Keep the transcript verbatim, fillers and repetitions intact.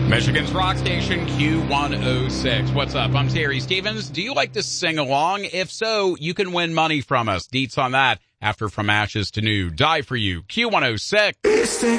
Michigan's rock station, Q one oh six. What's up? I'm Terry Stevens. Do you like to sing along? If so, you can win money from us. Deets on that after From Ashes to New. Die for You, Q one oh six.